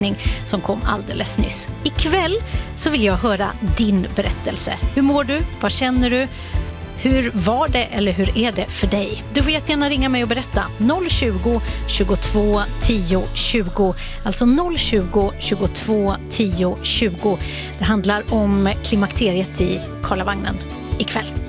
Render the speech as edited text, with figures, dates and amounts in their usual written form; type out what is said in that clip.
som kom alldeles nyss. Ikväll så vill jag höra din berättelse. Hur mår du? Vad känner du? Hur var det eller hur är det för dig? Du får jättegärna ringa mig och berätta. 020 22 10 20. Alltså 020 22 10 20. Det handlar om klimakteriet i Karlavagnen ikväll.